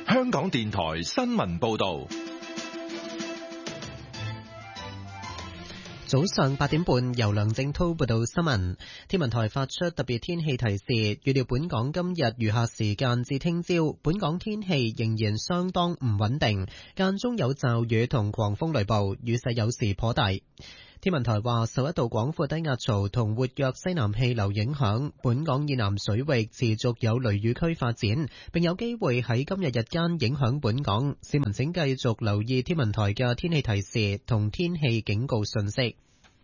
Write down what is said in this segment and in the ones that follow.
香港電台新聞報道。 早上8點半，由梁正滔報道新聞。天文台發出特別天氣提示，預料本港今日餘下時間至聽朝，本港天氣仍然相當唔穩定，間中有驟雨同狂風雷暴，雨勢有時頗大。天文台話，受一道廣闊低壓槽同活躍西南氣流影響，本港以南水域持續有雷雨區發展，並有機會喺今日日間影響本港。市民請繼續留意天文台嘅天氣提示同天氣警告信息。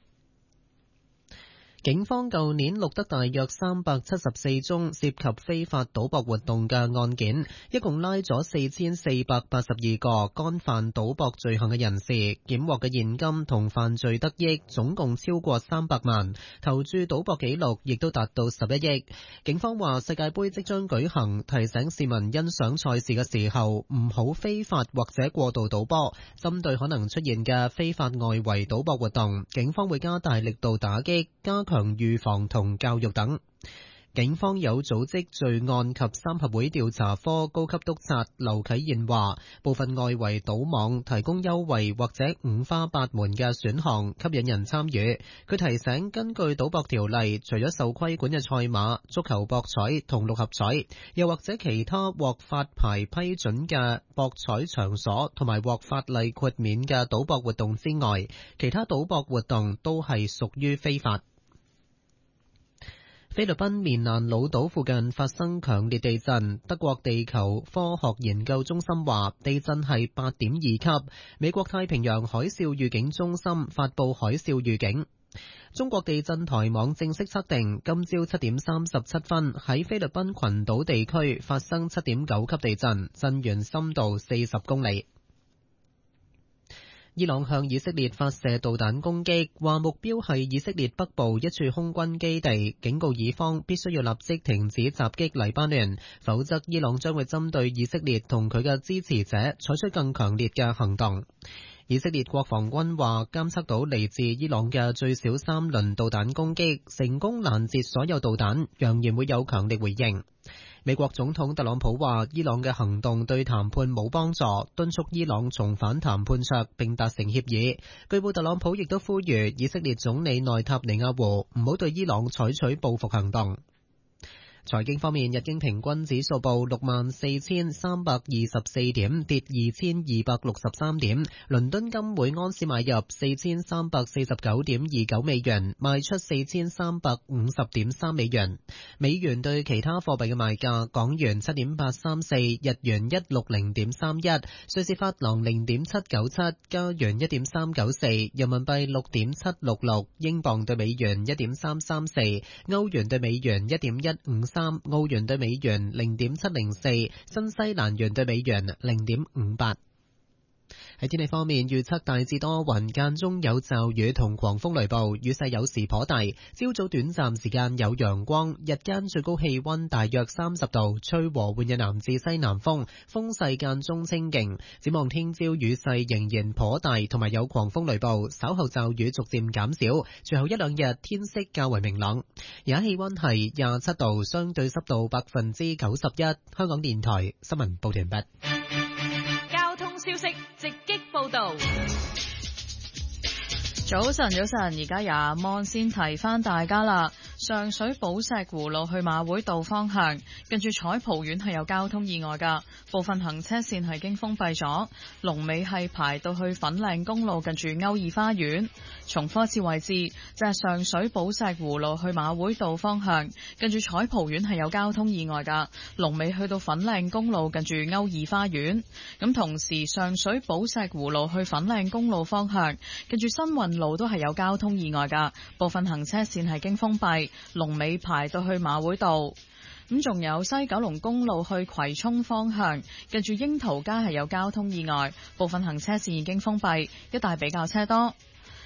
警方舊年錄得大約374宗涉及非法賭博活動嘅案件，一共拉咗4482個干犯賭博罪行嘅人士，檢獲嘅現金同犯罪得益總共超過300萬，投注賭博記錄亦都達到11億。警方話世界盃即將舉行，提醒市民欣賞賽事嘅時候唔好非法或者過度賭波。針對可能出現嘅非法外圍賭博活動，警方會加大力度打擊，加強預防同教育等。警方有組織罪案及三合會調查科高級督察劉啟賢話，部分外圍賭網提供優惠或者五花八門嘅選項，吸引人參與。佢提醒，根據賭博條例，除咗受規管嘅賽馬、足球博彩同六合彩，又或者其他獲發牌批准嘅博彩場所同埋獲法例豁免嘅賭博活動之外，其他賭博活動都係屬於非法。菲律賓棉蘭老島附近發生強烈地震，德國地球科學研究中心話地震係8.2級，美國太平洋海嘯預警中心發佈海嘯預警。中國地震台網正式測定，今朝7點37分喺菲律賓群島地區發生7.9級地震，震源深度40公里。伊朗向以色列發射導彈攻擊，話目標係以色列北部一處空軍基地，警告以方必須要立即停止襲擊黎巴嫩，否則伊朗將會針對以色列同佢嘅支持者採取更強烈嘅行動。以色列國防軍話監測到嚟自伊朗嘅最少3輪導彈攻擊，成功攔截所有導彈，揚言會有強力回應。美國總統特朗普話伊朗嘅行動對談判冇幫助，敦促伊朗重返談判桌並達成協議。據報特朗普亦都呼籲以色列總理內塔尼亞胡唔好對伊朗採取報復行動。財經方面，日經平均指數報64,324點，跌2,263點。倫敦金每盎司買入4,349.29美元，賣出4,350.3美元。美元對其他貨幣嘅賣價：港元7.834，日元160.31，瑞士法郎0.797，加元1.394，人民幣6.766，英鎊對美元1.334，歐元對美元1.153。澳元對美元0.704，新西蘭元對美元0.58。喺天氣方面，預測大致多雲，間中有驟雨同狂風雷暴，雨勢有時頗大。朝早短暫時間有陽光，日間最高氣溫大約30度，吹和緩嘅南至西南風，風勢間中清勁。展望聽朝雨勢仍然頗大，同埋有狂風雷暴，稍後驟雨逐漸減少，隨後一兩日天色較為明朗。而家氣溫係27度，相對濕度91%。香港電台新聞報道完畢。 消息直擊報道。早晨，而家有阿芒先提翻大家啦。上水寶石湖路去馬會道方向，近住彩蒲苑係有交通意外噶，部分行車線係經封閉咗。龍尾係排到去粉嶺公路近住歐爾花園。重複一次位置就係上水寶石湖路去馬會道方向，近住彩蒲苑係有交通意外噶，龍尾去到粉嶺公路近住歐爾花園。咁同時上水寶石湖路去粉嶺公路方向，近住新運路都係有交通意外噶，部分行車線係經封閉。龍尾排到去馬會道。咁仲有西九龍公路去葵涌方向，近住櫻桃街係有交通意外，部分行車線已經封閉，一帶比較車多。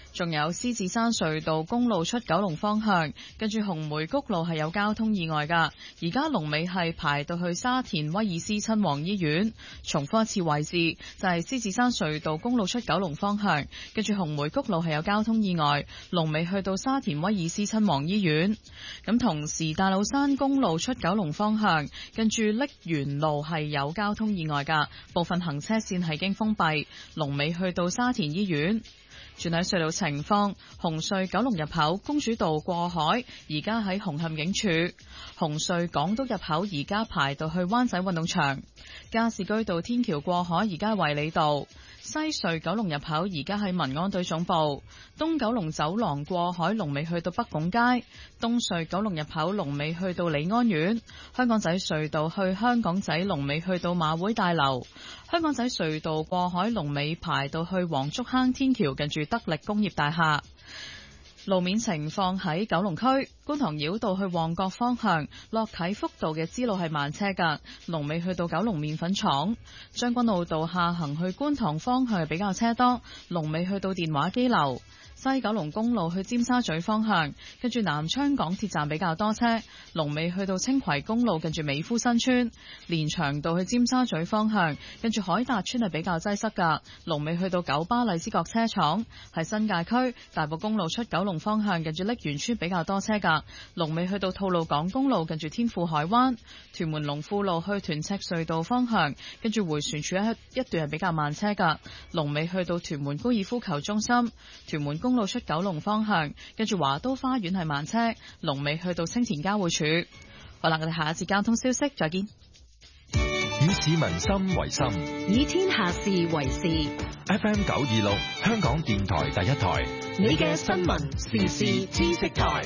仲有獅子山隧道公路出九龍方向，跟住紅梅谷路係有交通意外㗎。而家龍尾係排到去沙田威爾斯親王醫院。重複一次位置，就係獅子山隧道公路出九龍方向，跟住紅梅谷路係有交通意外，龍尾去到沙田威爾斯親王醫院。咁同時大老山公路出九龍方向，跟住瀝源路係有交通意外㗎，部分行車線係經封閉，龍尾去到沙田醫院。轉睇隧道情況，紅隧九龍入口公主道過海，而家喺紅磡警署；紅隧港島入口而家排到去灣仔運動場；加士居道天橋過海而家衛理道；西隧九龍入口而家喺民安隊總部；東九龍走廊過海龍尾去到北拱街；東隧九龍入口龍尾去到利安苑；香港仔隧道去香港仔龍尾去到馬會大樓；香港仔隧道過海龍尾排到去黃竹坑天橋近住德力工業大廈。路面情況喺九龍區觀塘繞道去旺角方向，落啟福道嘅支路係慢車㗎，龍尾去到九龍麵粉廠；將軍澳道下行去觀塘方向係比較車多，龍尾去到電話機樓。西九龍公路去尖沙咀方向，跟住南昌港鐵站比較多車，龍尾去到青葵公路近住美孚新村；連翔道去尖沙咀方向，跟住海達村係比較擠塞㗎，龍尾去到九巴荔枝角車廠。喺新界區大埔公路出九龍方向，近住瀝源村比較多車㗎，龍尾去到吐露港公路近住天富海灣。屯門龍富路去屯赤隧道方向，跟住迴旋處一段係比較慢車㗎，龍尾去到屯門高爾夫球中心。屯門公路出九龍方向，跟住華都花園係慢車，龍尾去到青田交匯處。好啦，我哋下一節交通消息再見。 以市民心為心， 以天下事為事。 FM 926香港電台第一台， 你嘅新聞時事知識台。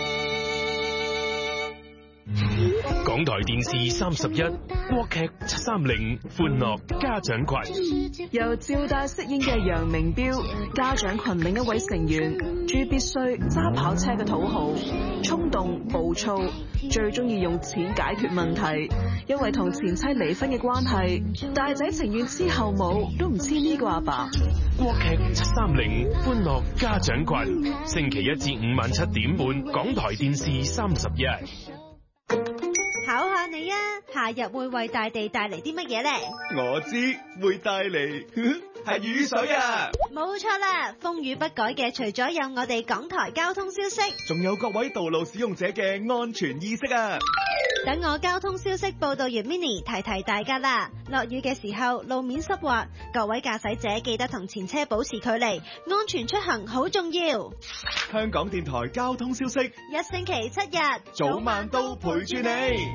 港台電視31國劇730歡樂家長群， 由趙大飾演嘅楊明標，家長群另一位成員，住必須揸跑車嘅土豪，衝動暴躁，最中意用錢解決問題。因為同前妻離婚嘅關係，大仔情願黐後母都唔黐呢個阿爸。 國劇730歡樂家長群，星期一至五晚7點半，港台電視31。 考下你啊，夏日會為大地帶嚟啲乜嘢呢？ 我知會帶嚟係雨水啊！ 冇錯啦，風雨不改嘅除咗有我哋港台交通消息， 仲有各位道路使用者嘅安全意識啊！ 等我交通消息報道員 Mini 提提大家啦。落雨嘅時候路面濕滑，各位駕駛者記得同前車保持距離，安全出行好重要。 香港電台交通消息， 一星期7日， 早晚都陪住你。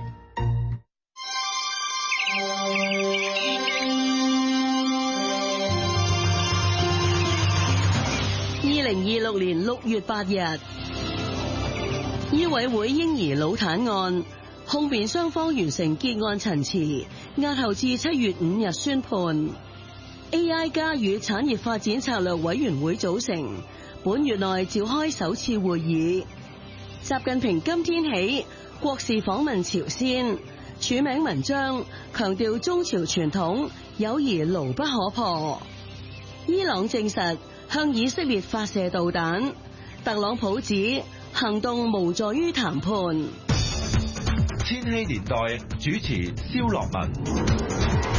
2026年6月8日，醫委會嬰兒腦癱案控辯雙方完成結案陳詞，押後至7月5日宣判。AI 加與產業發展策略委員會組成，本月內召開首次會議。習近平今天起國事訪問朝鮮，署名文章強調中朝傳統友誼牢不可破。伊朗證實向以色列發射導彈，特朗普指行動無助於談判。 千禧年代主持蕭樂文。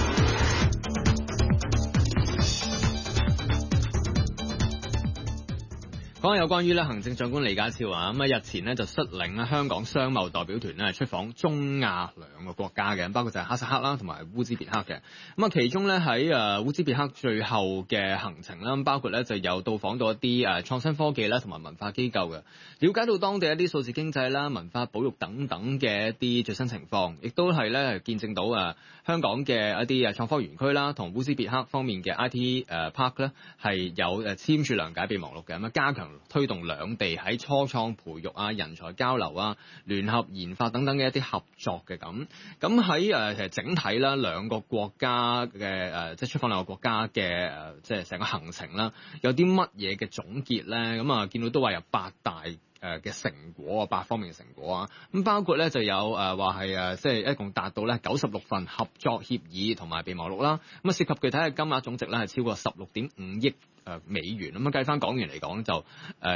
講下有關於咧行政長官李家超啊，咁啊日前咧就率領咧香港商貿代表團咧出訪中亞兩個國家嘅，包括就係哈薩克啦同埋烏茲別克嘅。咁啊其中咧喺烏茲別克最後嘅行程啦，包括咧就有到訪到一啲創新科技啦同埋文化機構嘅，了解到當地一啲數字經濟啦、文化保育等等嘅一啲最新情況，亦都係咧見證到香港嘅一啲創科園區啦，同烏茲別克方面嘅 IT Park 咧係有簽署諒解備忘錄嘅，咁啊加強推動兩地喺初創培育啊、人才交流啊、聯合研發等等嘅一啲合作嘅咁。咁喺其實整體啦，兩個國家嘅即係出訪兩個國家嘅即係成個行程啦，有啲乜嘢嘅總結咧？咁啊見到都話有8大嘅成果啊，8方面嘅成果啊。咁包括咧就有話係即係一共達到咧96份合作協議同埋備忘錄啦。咁啊涉及具體嘅金額總值咧係超過16.5億美元。咁啊計翻港元嚟講就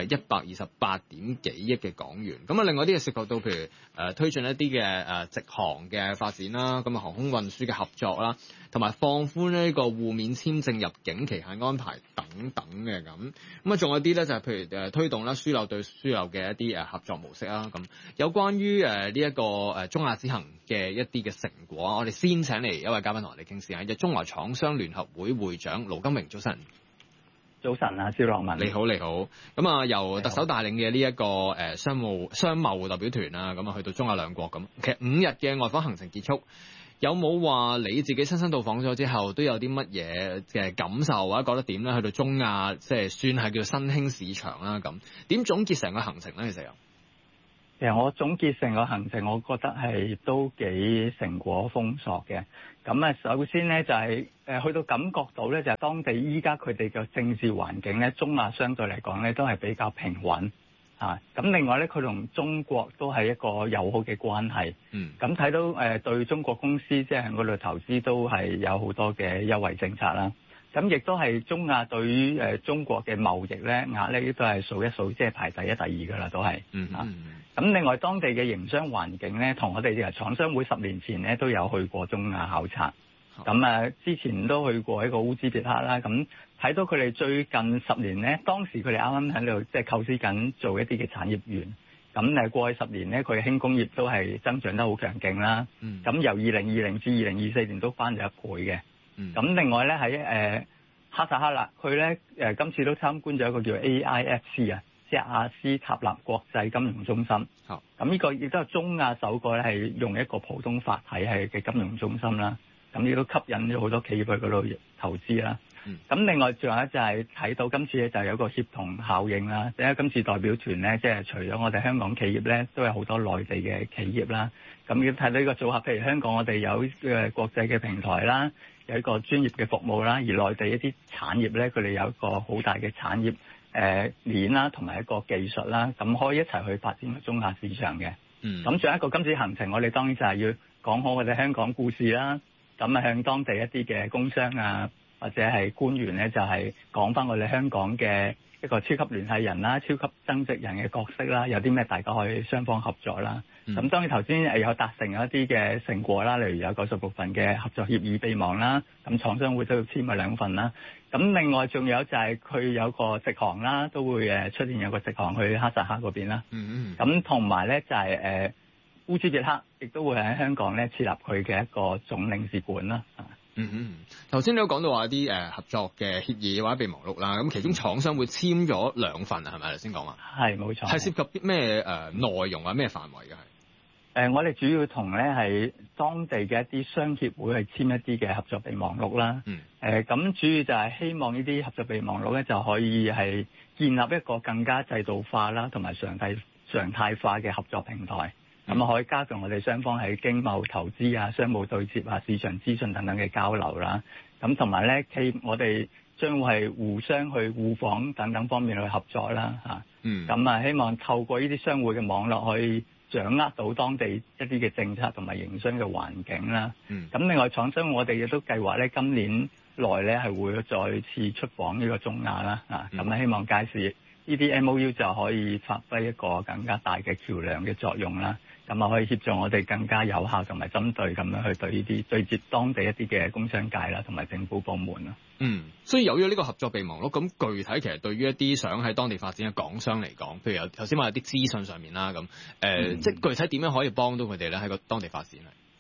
128點幾億嘅港元。咁啊另外啲嘢涉及到譬如推進一啲嘅直航嘅發展啦，咁啊航空運輸嘅合作啦，同埋放寬呢個互免簽證入境期限安排等等嘅咁。咁啊仲有啲咧就係譬如推動啦樞紐對樞紐嘅一啲合作模式啦。咁有關於呢一個中亞之行嘅一啲嘅成果，我哋先請嚟一位嘉賓同我哋傾先啊，中華廠商聯合會會長盧金榮，早晨。 早晨啊，蕭樂文。 你好，你好。咁啊，由特首帶領嘅呢一個商貿代表團啦，咁啊去到中亞兩國咁，其實5日嘅外訪行程結束，有冇話你自己親身到訪咗之後，都有啲乜嘢嘅感受或者覺得點咧？去到中亞即係算係叫新興市場啦，咁點總結成個行程咧？ 其實我總結成個行程，我覺得係都幾成果豐碩嘅。咁啊，首先咧就係去到感覺到咧，就係當地依家佢哋嘅政治環境咧，中亞相對嚟講咧都係比較平穩啊。咁另外咧，佢同中國都係一個友好嘅關係。咁睇到對中國公司即係喺嗰度投資都係有好多嘅優惠政策啦。咁亦都係中亞對於中國嘅貿易咧額咧都係數一數，即係排第一、第二㗎啦，都係。咁另外當地嘅營商環境咧，同我哋嘅廠商會10年前咧都有去過中亞考察。咁之前都去過一個烏茲別克啦。咁睇到佢哋最近10年咧，當時佢哋啱啱喺度即係構思緊做一啲嘅產業園。咁過去10年咧，佢嘅輕工業都係增長得好強勁啦。咁由2020至2024年都翻咗1倍嘅。咁另外咧喺哈薩克啦，佢咧今次都參觀咗一個叫 AIFC 啊，即係亞斯塔納國際金融中心。咁呢個亦都係中亞首個咧係用一個普通法體系嘅金融中心啦。咁亦都吸引咗好多企業去嗰度投資啦。咁另外仲有就係睇到今次咧就有個協同效應啦。因為今次代表團咧，即係除咗我哋香港企業咧，都有好多內地嘅企業啦。咁要睇到呢個組合，譬如香港我哋有國際嘅平台啦，有一個專業嘅服務啦，而內地一啲產業咧，佢哋有一個好大嘅產業鏈啦，同埋一個技術啦，咁可以一齊去發展中亞市場嘅。咁仲有一個今次行程，我哋當然就係要講好我哋香港故事啦。咁向當地一啲嘅工商啊，或者係官員咧，就係講翻我哋香港嘅一個超級聯繫人啦、超級增值人嘅角色啦，有啲咩大家可以雙方合作啦。咁當然頭先有達成一啲嘅成果啦，例如有96份嘅合作協議備忘啦，咁廠商會都要簽咗2份啦。咁另外仲有就係佢有個直航啦，都會出現有個直航去哈薩克嗰邊啦。咁同埋咧就係烏茲別克亦都會喺香港咧設立佢嘅一個總領事館啦。 頭先你都講到話啲合作嘅協議或者備忘錄啦，咁其中廠商會簽咗2份係咪？頭先講話係冇錯， 係涉及啲咩內容啊？咩範圍嘅係？ 我哋主要同咧係當地嘅一啲商協會去簽一啲嘅合作備忘錄啦。咁主要就係希望呢啲合作備忘錄咧就可以係建立一個更加制度化啦，同埋常態化嘅合作平台。咁可以加強我哋雙方喺經貿投資啊、商務對接啊、市場資訊等等嘅交流啦。咁同埋咧，我哋將會係互相去互訪等等方面去合作啦。咁希望透過呢啲商會嘅網絡，可以掌握到當地一啲嘅政策同埋營商嘅環境啦。咁另外廠商我哋亦都計劃咧，今年內咧係會再次出訪呢個中亞啦。咁希望屆時呢啲 MOU 就可以發揮一個更加大嘅橋梁嘅作用啦。咁可以協助我哋更加有效同埋針對咁樣去對呢啲對接當地一啲嘅工商界啦，同埋政府部門啦。 所以有咗呢個合作備忘錄，咁具體其實對於一啲想喺當地發展嘅港商嚟講，譬如有頭先話有啲資訊上面啦，咁即係具體點樣可以幫到佢哋咧喺個當地發展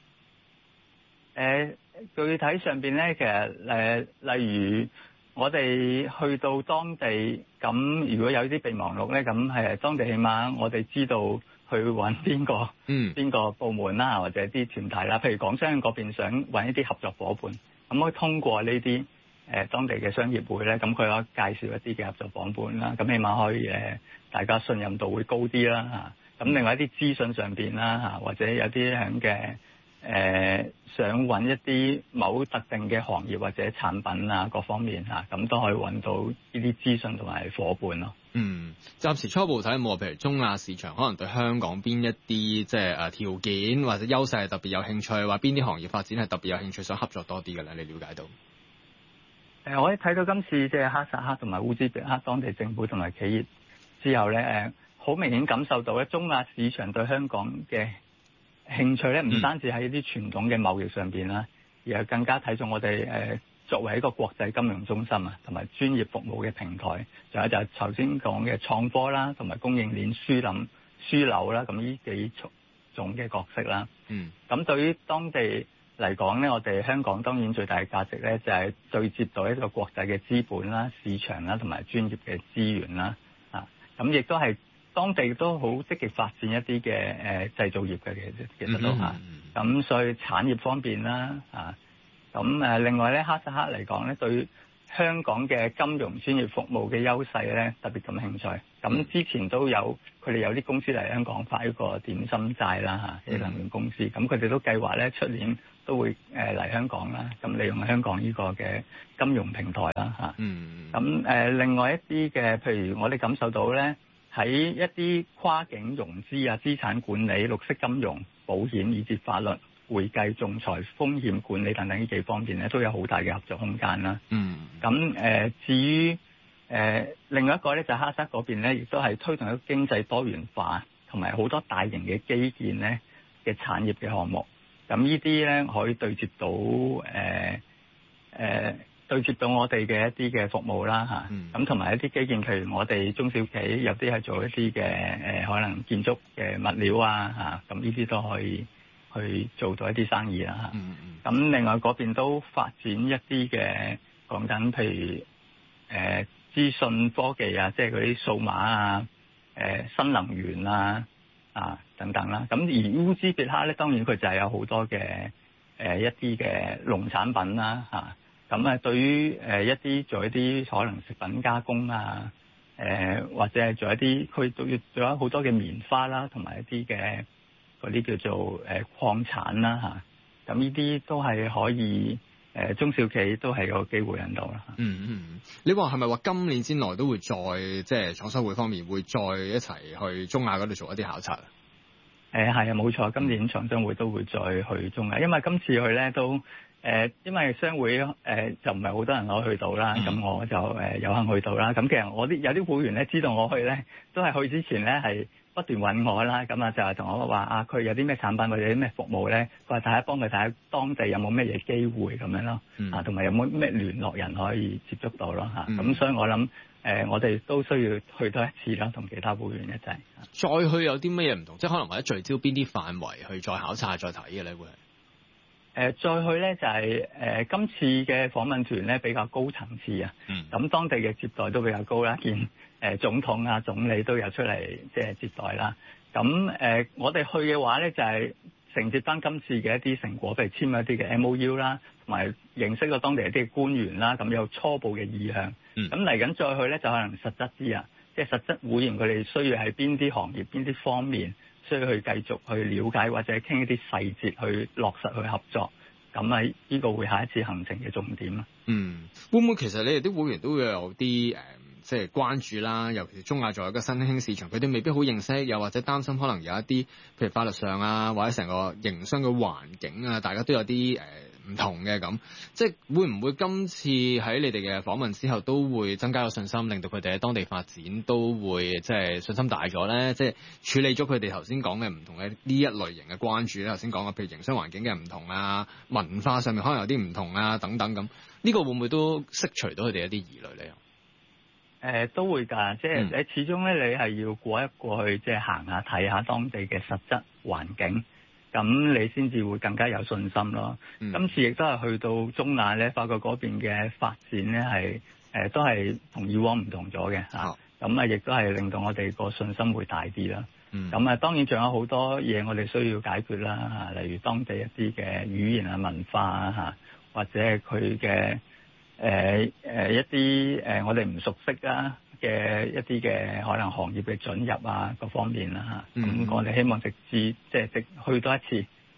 咧？ 具體上邊咧，其實例如我哋去到當地，咁如果有啲備忘錄咧，咁係當地起碼我哋知道去揾邊個部門啦，或者啲團體啦，譬如港商嗰邊想揾一啲合作夥伴，咁可以通過呢啲當地嘅商業會咧，咁佢可以介紹一啲嘅合作夥伴啦，咁起碼可以大家信任度會高啲啦。咁另外一啲資訊上邊啦，或者有啲響嘅想揾一啲某特定嘅行業或者產品啊各方面嚇，咁都可以揾到呢啲資訊同埋伙伴咯。 暫時初步睇有冇話，譬如中亞市場可能對香港邊一啲即係條件或者優勢係特別有興趣，或邊啲行業發展係特別有興趣想合作多啲嘅咧？你了解到？ 我哋睇到今次即係哈薩克同埋烏茲別克當地政府同埋企業之後咧，好明顯感受到咧，中亞市場對香港嘅興趣咧，唔單止喺啲傳統嘅貿易上邊啦，而係更加睇重我哋作為一個國際金融中心啊，同埋專業服務嘅平台，仲有就係頭先講嘅創科啦，同埋供應鏈樞紐啦，咁呢幾種嘅角色啦。咁對於當地嚟講咧，我哋香港當然最大嘅價值咧，就係對接到一個國際嘅資本啦、市場啦，同埋專業嘅資源啦。咁亦都係當地都好積極發展一啲嘅製造業嘅，其實都嚇。咁所以產業方面啦，咁另外咧，哈薩克嚟講咧，對香港嘅金融專業服務嘅優勢咧，特別感興趣。咁之前都有佢哋有啲公司嚟香港發一個點心債啦嚇，啲能源公司。咁佢哋都計劃咧出年都會嚟香港啦。咁利用香港呢個嘅金融平台啦嚇。咁另外一啲嘅，譬如我哋感受到咧，喺一啲跨境融資啊、資產管理、綠色金融、保險以至法律、會計、仲裁、風險管理等等呢幾方面咧，都有好大嘅合作空間啦。咁至於另外一個咧，就係哈薩克嗰邊咧，亦都係推動一個經濟多元化，同埋好多大型嘅基建咧嘅產業嘅項目。咁呢啲咧可以對接到我哋嘅一啲嘅服務啦嚇。咁同埋一啲基建，譬如我哋中小企有啲係做一啲嘅可能建築嘅物料啊嚇，咁呢啲都可以去做到一啲生意啦嚇。咁另外嗰邊都發展一啲嘅講緊，譬如資訊科技啊，即係嗰啲數碼啊、新能源啊等等啦。咁而烏茲別克咧，當然佢就係有好多嘅一啲嘅農產品啦嚇。咁對於一啲做一啲可能食品加工啊，或者係做一啲佢仲有好多嘅棉花啦，同埋一啲嘅嗰啲叫做礦產啦嚇。咁呢啲都係可以中小企都係有機會喺度啦。 你話係咪話今年之內都會再即係廠商會方面會再一齊去中亞嗰度做一啲考察？ 係啊，冇錯，今年廠商會都會再去中亞，因為今次去咧都因為商會就唔係好多人可以去到啦，咁我就有幸去到啦。咁其實我有啲會員咧知道我去咧，都係去之前咧係不斷揾我啦，咁就係同我話佢有啲咩產品或者啲咩服務咧，佢話睇下幫佢睇下當地有冇咩嘢機會咁樣咯，同埋有冇咩聯絡人可以接觸到咯嚇。咁所以我諗我哋都需要去多一次啦，同其他會員一齊。 再去有啲咩嘢唔同？即係可能或者聚焦邊啲範圍去再考察再睇嘅咧會？ 再去咧就係今次嘅訪問團咧比較高層次啊，咁當地嘅接待都比較高啦，見總統啊、總理都有出嚟即係接待啦。咁我哋去嘅話咧就係承接翻今次嘅一啲成果，譬如簽一啲嘅 MOU 啦，同埋認識咗當地一啲官員啦，咁有初步嘅意向。咁嚟緊再去咧就可能實質啲啊，即係實質會員佢哋需要喺邊啲行業、邊啲方面。需要去繼續去了解或者傾一啲細節去落實去合作，咁呢個會係一次行程嘅重點啦。 會唔會其實你哋啲會員都會有啲即係關注啦？尤其是中亞作為一個新興市場，佢哋未必好認識，又或者擔心可能有一啲譬如法律上啊，或者成個營商嘅環境啊，大家都有啲唔同嘅咁。即係會唔會今次喺你哋嘅訪問之後都會增加個信心，令到佢哋喺當地發展都會即係信心大咗咧？即係處理咗佢哋頭先講嘅唔同嘅呢一類型嘅關注咧。頭先講嘅譬如營商環境嘅唔同啊，文化上面可能有啲唔同啊等等咁，呢個會唔會都釋除到佢哋一啲疑慮咧？ 都會㗎，即係你始終咧，你係要過去即係行下睇下當地嘅實質環境，咁你先至會更加有信心咯。今次亦都係去到中亞咧，發覺嗰邊嘅發展咧係都係同以往唔同咗嘅嚇，咁亦都係令到我哋個信心會大啲啦。咁當然仲有好多嘢我哋需要解決啦嚇，例如當地一啲嘅語言啊、文化啊嚇，或者係佢嘅一啲我哋唔熟悉啊嘅一啲嘅可能行業嘅准入啊各方面啦嚇，咁我哋希望直至即係去多一次，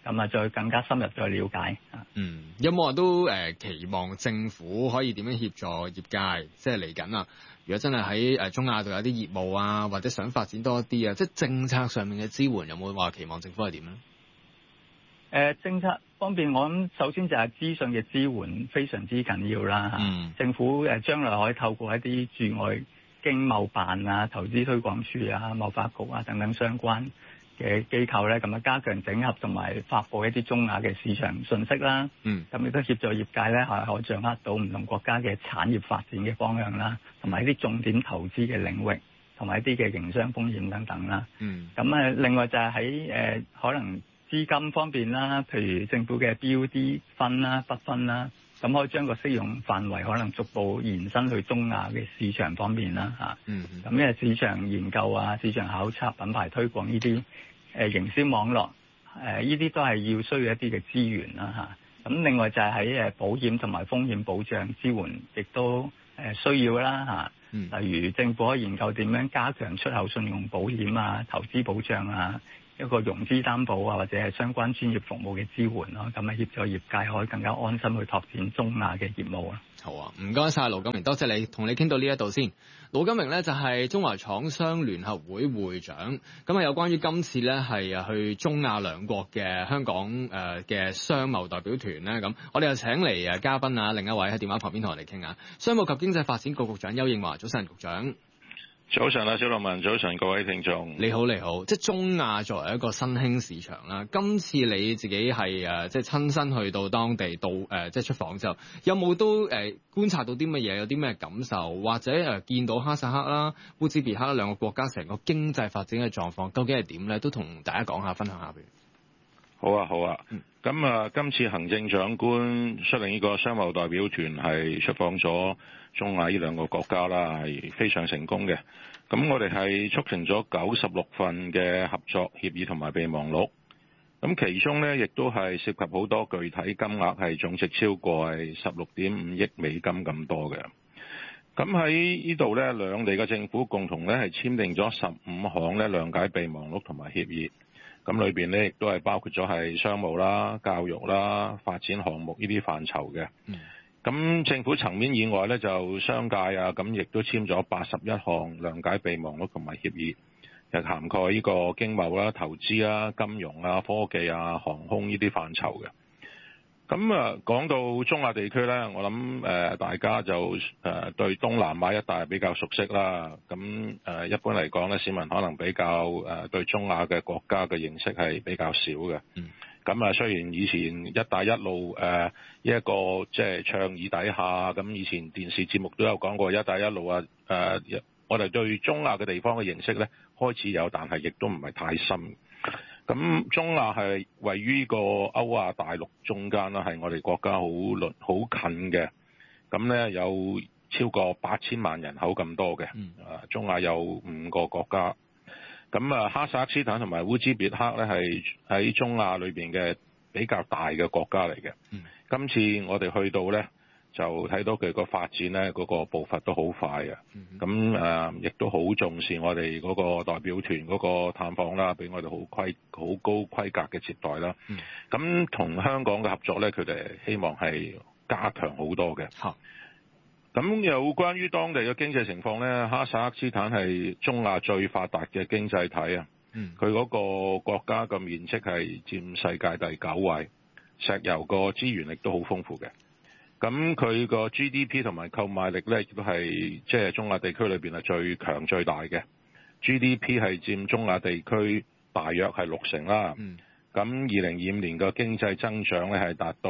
咁啊再更加深入再了解。 有冇人都期望政府可以點樣協助業界？即係嚟緊啊！如果真係喺中亞度有啲業務啊，或者想發展多啲啊，即係政策上面嘅支援，有冇話期望政府係點咧？ 政策方面，我諗首先就係資訊嘅支援非常之緊要啦。政府將來可以透過一啲駐外經貿辦啊、投資推廣署啊、貿發局啊等等相關嘅機構咧，咁啊加強整合同埋發布一啲中亞嘅市場信息啦。咁亦都協助業界咧係可以掌握到唔同國家嘅產業發展嘅方向啦，同埋一啲重點投資嘅領域，同埋一啲嘅營商風險等等啦。咁另外就係喺可能資金方面啦，譬如政府嘅 BOD 分啦、不分啦，咁可以將個適用範圍可能逐步延伸去中亞嘅市場方面啦。咁因為市場研究啊、市場考察、品牌推廣呢啲營銷網絡，呢啲都係要需要一啲嘅資源啦。咁另外就係喺保險同埋風險保障支援，亦都需要啦。例如政府可以研究點樣加強出口信用保險啊、投資保障啊、一個融資擔保啊，或者係相關專業服務嘅支援咯，咁啊協助業界可以更加安心去拓展中亞嘅業務啊。 好啊，唔該晒盧金明，多謝你，同你傾到呢一度先。盧金明咧就係中華廠商聯合會會長，咁啊有關於今次咧係去中亞兩國嘅香港嘅商貿代表團咧，咁我哋又請嚟嘉賓啊，另一位喺電話旁邊同我哋傾下，商務及經濟發展局局長丘應樺，早晨，局長。 早晨啊，小樂文，早晨各位聽眾。 你好，你好。即係中亞作為一個新興市場啦，今次你自己係即係親身去到當地到即係出訪之後，有冇都觀察到啲乜嘢？有啲咩感受？或者見到哈薩克啦、烏茲別克啦兩個國家成個經濟發展嘅狀況究竟係點咧？都同大家講下，分享下。 好啊，好啊。咁今次行政長官率領呢個商貿代表團係出訪咗中亞呢兩個國家啦，係非常成功嘅。咁我哋係促成咗96份嘅合作協議同埋備忘錄。咁其中呢，亦都係涉及好多具體金額係總值超過係16.5億美金咁多嘅。咁喺呢度呢，兩地嘅政府共同呢係簽訂咗15項呢諒解備忘錄同埋協議。咁裏邊咧亦都係包括咗係商務啦、教育啦、發展項目呢啲範疇嘅。咁政府層面以外咧，就商界啊，咁亦都簽咗81項諒解備忘錄同埋協議，亦涵蓋呢個經貿啦、投資啦、金融啊、科技啊、航空呢啲範疇嘅。咁講到中亞地區咧，我諗大家就對東南亞一帶比較熟悉啦。咁一般嚟講咧，市民可能比較對中亞嘅國家嘅認識係比較少嘅。咁雖然以前一帶一路呢一個即係倡議底下，咁以前電視節目都有講過一帶一路啊。我哋對中亞嘅地方嘅認識咧開始有，但係亦都唔係太深。咁中亞係位於呢個歐亞大陸中間啦，係我哋國家好近嘅。咁咧有超過8000萬人口咁多嘅。中亞有5個國家。咁哈薩克斯坦同埋烏茲別克咧係喺中亞裏邊嘅比較大嘅國家嚟嘅。今次我哋去到咧，就睇到佢個發展咧，嗰個步伐都好快嘅。咁亦都好重視我哋嗰個代表團嗰個探訪啦，俾我哋好高規格嘅接待啦。咁同香港嘅合作咧，佢哋希望係加強好多嘅。咁有關於當地嘅經濟情況咧，哈薩克斯坦係中亞最發達嘅經濟體啊。佢嗰個國家嘅面積係佔世界第9位，石油個資源亦都好豐富嘅。咁佢個 GDP 同埋購買力咧，亦都係即係中亞地區裏邊係最強最大嘅。GDP 係佔中亞地區大約係60%啦。咁2025年嘅經濟增長咧係達到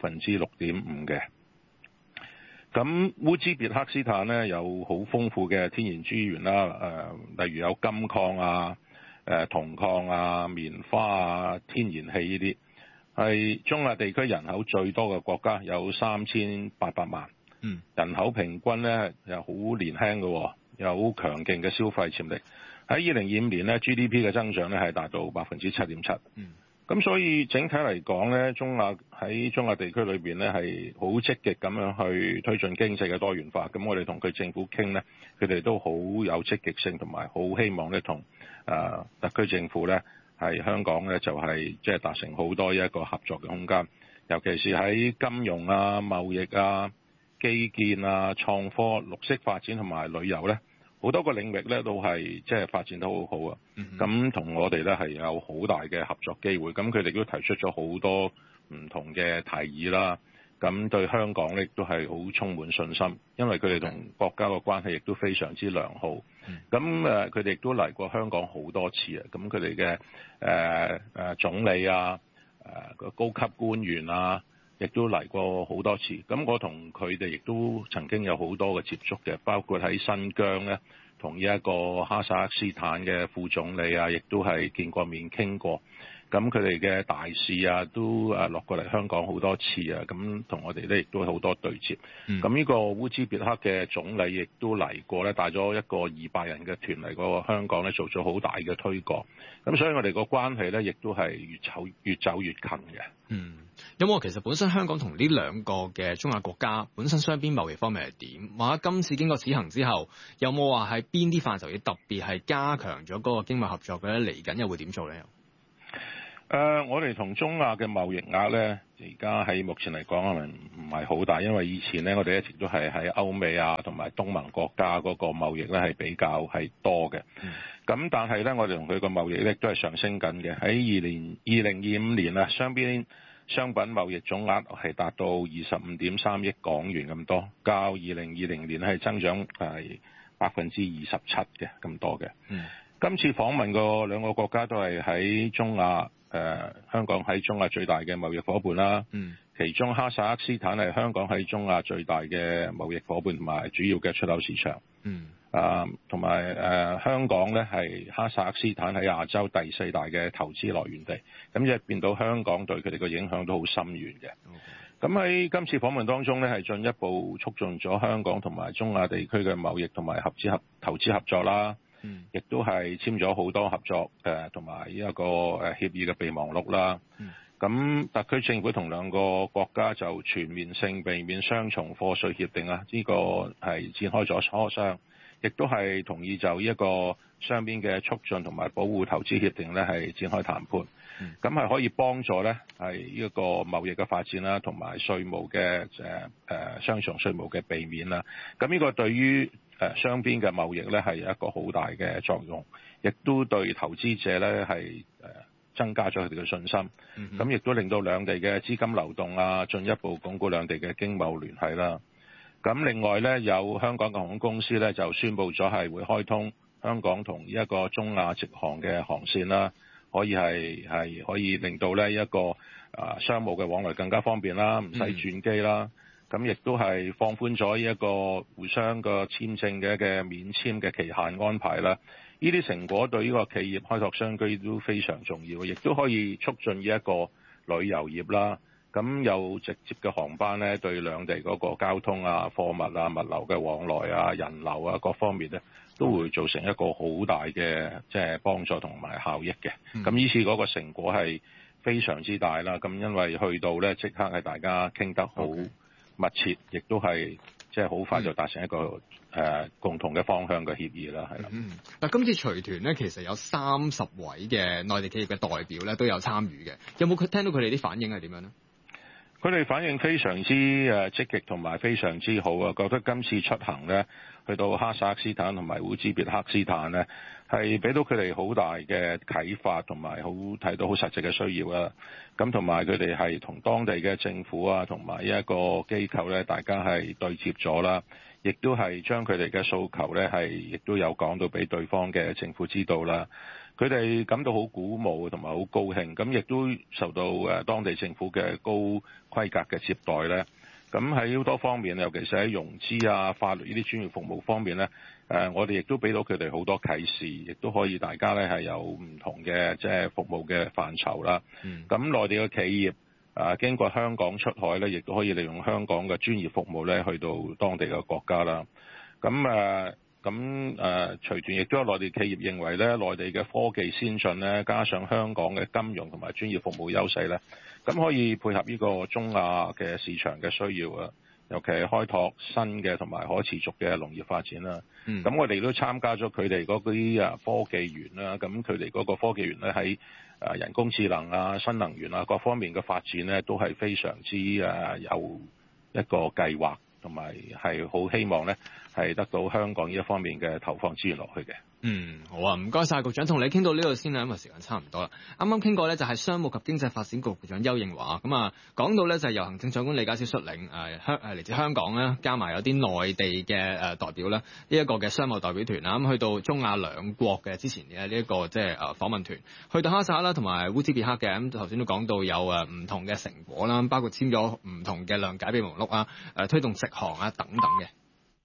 6.5%嘅。咁烏茲別克斯坦咧有好豐富嘅天然資源啦，例如有金礦啊、銅礦啊、棉花啊、天然氣呢啲。係中亞地區人口最多嘅國家，有3800萬。人口平均咧又好年輕嘅，有好強勁嘅消費潛力。喺2025年咧 GDP 嘅增長咧係達到7.7%。咁所以整體嚟講咧，喺中亞地區裏邊咧係好積極咁樣去推進經濟嘅多元化。咁我哋同佢政府傾咧，佢哋都好有積極性，同埋好希望咧同特區政府咧係香港咧就係即係達成好多一個合作嘅空間，尤其是喺金融啊、貿易啊、基建啊、創科、綠色發展同埋旅遊咧，好多個領域咧都係即係發展得好好啊。咁同我哋咧係有好大嘅合作機會，咁佢哋都提出咗好多唔同嘅提議啦。咁對香港咧亦都係好充滿信心，因為佢哋同國家嘅關係亦都非常之良好。咁佢哋亦都嚟過香港好多次啊。咁佢哋嘅總理啊、高級官員啊，亦都嚟過好多次。咁我同佢哋亦都曾經有好多嘅接觸嘅，包括喺新疆咧，同呢一個哈薩克斯坦嘅副總理啊，亦都係見過面傾過。咁佢哋嘅大使啊，都落過嚟香港好多次啊，咁同我哋咧亦都好多對接。咁呢個烏茲別克嘅總理亦都嚟過咧，帶咗一個200人嘅團嚟過香港咧，做咗好大嘅推廣。咁所以我哋個關係咧，亦都係越走越近嘅。 有冇其實本身香港同呢兩個嘅中亞國家本身雙邊貿易方面係點？或者今次經過此行之後，有冇話喺邊啲範疇要特別係加強咗嗰個經貿合作嘅咧？嚟緊又會點做咧？ 我哋同中亞嘅貿易額咧，而家喺目前嚟講可能唔係好大，因為以前咧我哋一直都係喺歐美啊同埋東盟國家嗰個貿易咧係比較係多嘅。咁但係咧我哋同佢個貿易咧都係上升緊嘅。喺2025年啊，雙邊商品貿易總額係達到25.3億港元咁多，較2020年係增長係27%嘅咁多嘅。今次訪問個兩個國家都係喺中亞。香港喺中亞最大嘅貿易夥伴啦，其中哈薩克斯坦係香港喺中亞最大嘅貿易夥伴同埋主要嘅出口市場，同埋香港咧係哈薩克斯坦喺亞洲第4大嘅投資來源地，咁即係變到香港對佢哋嘅影響都好深遠嘅。咁喺今次訪問當中咧，係進一步促進咗香港同埋中亞地區嘅貿易同埋投資合作啦。亦都係簽咗好多合作同埋一個協議嘅備忘錄啦。咁特區政府同兩個國家就全面性避免雙重課稅協定啊，呢個係展開咗磋商，亦都係同意就呢一個雙邊嘅促進同埋保護投資協定咧係展開談判。咁係可以幫助咧係呢一個貿易嘅發展啦，同埋稅務嘅雙重稅務嘅避免啦。咁呢個對於雙邊嘅貿易咧係有一個好大嘅作用，亦都對投資者咧係增加咗佢哋嘅信心。咁亦都令到兩地嘅資金流動啊，進一步鞏固兩地嘅經貿聯繫啦。咁另外咧，有香港嘅航空公司咧就宣布咗係會開通香港同一個中亞直航嘅航線啦，可以令到咧一個商務嘅往來更加方便啦，唔使轉機啦。咁亦都係放寬咗一個互相個簽證嘅免簽嘅期限安排啦。呢啲成果對呢個企業開拓商機都非常重要，亦都可以促進呢一個旅遊業啦。咁有直接嘅航班咧，對兩地嗰個交通啊、貨物啊、物流嘅往來啊、人流啊各方面咧，都會造成一個好大嘅即係幫助同埋效益嘅。咁呢次嗰個成果係非常之大啦。咁因為去到咧，即刻係大家傾得好密切，亦都係即係好快就達成一個共同嘅方向嘅協議啦，係啦。 嗱，今次隨團咧，其實有30位嘅內地企業嘅代表咧都有參與嘅，有冇聽到佢哋啲反應係點樣呢？ 佢哋反應非常之積極同埋非常之好啊！覺得今次出行咧，去到哈薩克斯坦同埋烏茲別克斯坦咧，係俾到佢哋好大嘅啟發同埋好睇到好實際嘅需要啦。咁同埋佢哋係同當地嘅政府啊，同埋一個機構咧，大家係對接咗啦，亦都係將佢哋嘅訴求咧係亦都有講到俾對方嘅政府知道啦。佢哋感到好鼓舞同埋好高興，咁亦都受到當地政府嘅高規格嘅接待咧。咁喺好多方面，尤其是喺融資啊、法律呢啲專業服務方面咧，我哋亦都俾到佢哋好多啟示，亦都可以大家咧係有唔同嘅即係服務嘅範疇啦。咁內地嘅企業經過香港出海咧，亦都可以利用香港嘅專業服務咧去到當地嘅國家啦。隨團亦都有內地企業認為咧，內地嘅科技先進咧，加上香港嘅金融同埋專業服務優勢咧，咁可以配合呢個中亞嘅市場嘅需要啊， 尤其係開拓新嘅同埋可持續嘅農業發展啦。咁我哋都參加咗佢哋嗰啲科技園啦。咁佢哋嗰個科技園咧喺人工智能啊、新能源啊各方面嘅發展咧，都係非常之有一個計劃，同埋係好希望咧係得到香港呢一方面嘅投放資源落去嘅。 好啊，唔該晒局長，同你傾到呢度先啦，因為時間差唔多啦。啱啱傾過咧就係商務及經濟發展局局長邱應華，咁啊講到咧就係由行政長官李家超率領嚟自香港咧，加埋有啲內地嘅代表咧，呢一個嘅商務代表團啦，咁去到中亞兩國嘅之前嘅呢一個即係訪問團，去到哈薩克啦同埋烏茲別克嘅，咁頭先都講到有唔同嘅成果啦，包括簽咗唔同嘅諒解備忘錄啊，推動直航啊等等嘅。